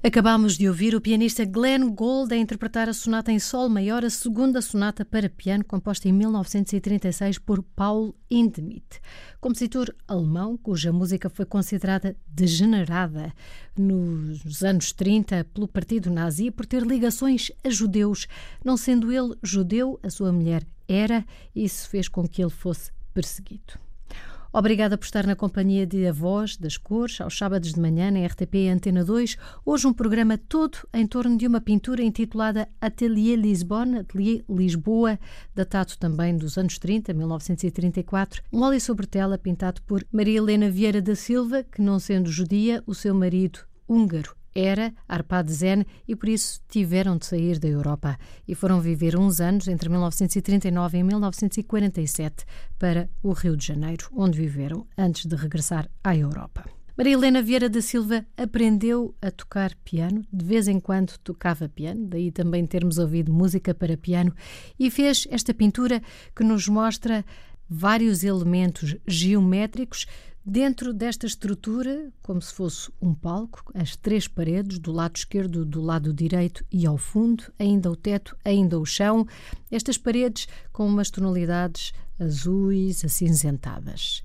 Acabámos de ouvir o pianista Glenn Gould a interpretar a sonata em sol maior, a segunda sonata para piano, composta em 1936 por Paul Hindemith, compositor alemão cuja música foi considerada degenerada nos anos 30 pelo Partido Nazi por ter ligações a judeus. Não sendo ele judeu, a sua mulher era, e isso fez com que ele fosse perseguido. Obrigada por estar na companhia de A Voz das Cores, aos sábados de manhã na RTP e Antena 2. Hoje um programa todo em torno de uma pintura intitulada Atelier Lisbonne, Atelier Lisboa, datado também dos anos 30, 1934. Um óleo sobre tela pintado por Maria Helena Vieira da Silva, que não sendo judia, o seu marido húngaro era Arpad Zen e por isso tiveram de sair da Europa e foram viver uns anos entre 1939 e 1947 para o Rio de Janeiro, onde viveram antes de regressar à Europa. Maria Helena Vieira da Silva aprendeu a tocar piano, de vez em quando tocava piano, daí também termos ouvido música para piano, e fez esta pintura que nos mostra vários elementos geométricos dentro desta estrutura, como se fosse um palco, as três paredes, do lado esquerdo, do lado direito e ao fundo, ainda o teto, ainda o chão, estas paredes com umas tonalidades azuis, acinzentadas.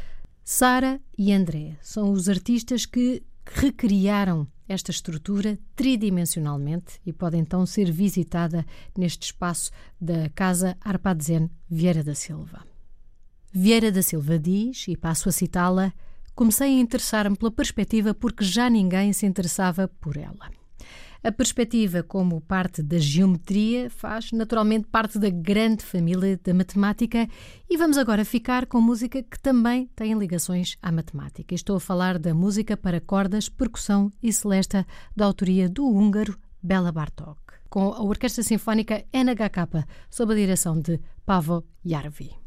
Sara e André são os artistas que recriaram esta estrutura tridimensionalmente e pode então ser visitada neste espaço da Casa Arpad Zen Vieira da Silva. Vieira da Silva diz, e passo a citá-la: comecei a interessar-me pela perspectiva porque já ninguém se interessava por ela. A perspectiva, como parte da geometria, faz naturalmente parte da grande família da matemática e vamos agora ficar com música que também tem ligações à matemática. Estou a falar da música para cordas, percussão e celesta da autoria do húngaro Béla Bartók, com a Orquestra Sinfónica NHK, sob a direção de Pavo Jarvi.